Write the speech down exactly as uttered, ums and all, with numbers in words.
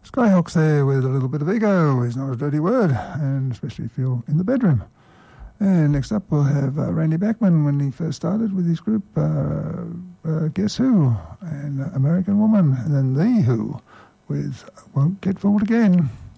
Skyhawks there with a little bit of ego is not a dirty word, and especially if you're in the bedroom. And next up we'll have uh, Randy Bachman when he first started with his group, uh, uh, Guess Who, and uh, American Woman, and then The Who with Won't Get Fooled Again.